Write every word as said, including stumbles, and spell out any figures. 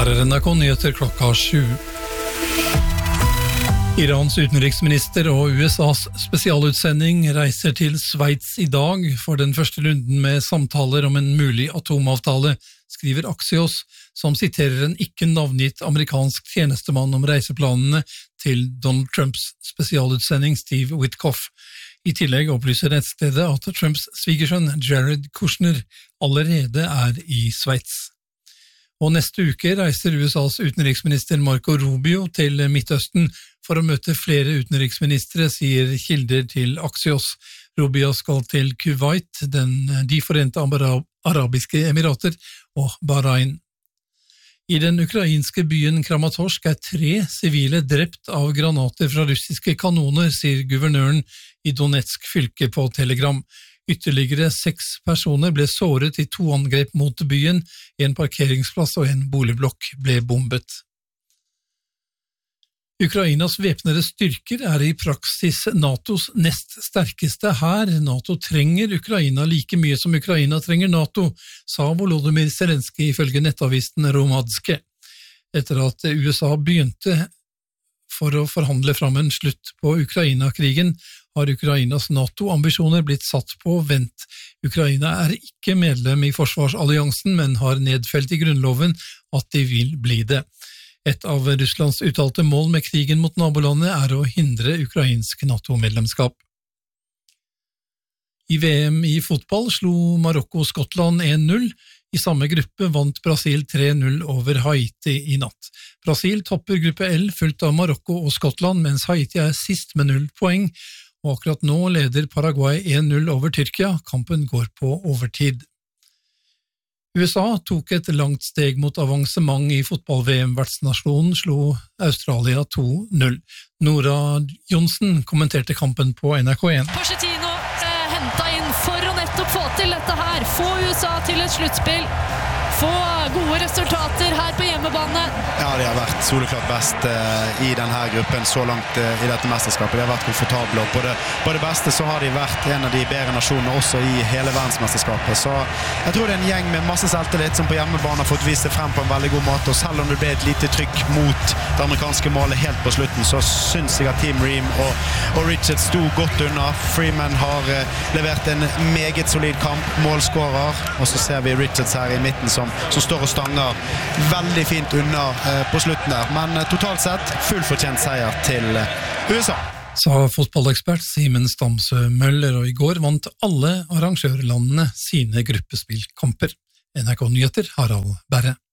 Her er N R K Nyheter klokka sju. Irans utenriksminister og U S A's spesialutsending reiser til Sveits i dag for den første runden med samtaler om en mulig atomavtale, skriver Axios, som siterer en ikke navngitt amerikansk tjenestemann om reiseplanene til Donald Trumps spesialutsending Steve Witkoff. I tillegg opplyser nettstedet at Trumps svigersønn Jared Kushner allerede er i Sveits. Og neste uke reiser U S A's utenriksminister Marco Rubio til Midtøsten for å møte flere utenriksministre, sier kilder til Axios. Rubio skal til Kuwait, den, de forente arabiske emirater og Bahrain. I den ukrainske byen Kramatorsk er tre sivile drept av granater fra russiske kanoner, sier guvernøren i Donetsk fylke på Telegram. Ytterligere seks personer ble såret i to angrep mot byen, en parkeringsplass og en boligblokk ble bombet. Ukrainas væpnede styrker er i praksis NATOs nest sterkeste hær. NATO trenger Ukraina like mye som Ukraina trenger NATO, sa Volodymyr Zelenskyj ifølge nettavisen Romadske. Etter at U S A begynte for å forhandle fram en slutt på Ukraina-krigen, har Ukrainas NATO-ambisjoner blitt satt på vent. Ukraina er ikke medlem i forsvarsalliansen, men har nedfelt i grunnloven at de vil bli det. Et av Russlands uttalte mål med krigen mot nabolandet er å hindre ukrainsk NATO-medlemskap. I V M i fotball slo Marokko Skottland en null. I samme gruppe vant Brasil tre null over Haiti i natt. Brasil topper gruppe L fulgt av Marokko og Skottland, mens Haiti er sist med null poeng, og akkurat nå leder Paraguay en null over Tyrkia. Kampen går på overtid. U S A tok et langt steg mot avansement i fotball-V M-vertsnasjonen, slo Australia to null. Nora Johnsen kommenterte kampen på N R K én. Pochettino eh, hentet inn for å nettopp få til dette her, få U S A til et sluttspill, få gode resultater her på hjemmebane. Ja, de har vært soleklart best eh, i denne gruppen så langt eh, i dette mesterskapet. De har vært komfortable, og på det, på det beste så har de vært en av de bedre nasjonene også i hele verdensmesterskapet. Så jeg tror det er en gjeng med masse selvtillit som på hjemmebane har fått vist det frem på en veldig god måte, og selv om det ble et lite trykk mot det amerikanske målet helt på slutten, så synes jeg at Team Ream og, og Richards sto godt unna. Freeman har eh, levert en meget solid kamp, målskårer, og så ser vi Richards her i midten som, som står og stanger veldig fint unna eh, på slutten der, men eh, totalt sett fullfortjent seier til eh, U S A. Sa fotballekspert Simen Stamsø Møller, og i går vant alle arrangørlandene sine gruppespillkamper. N R K Nyheter, Harald Berre.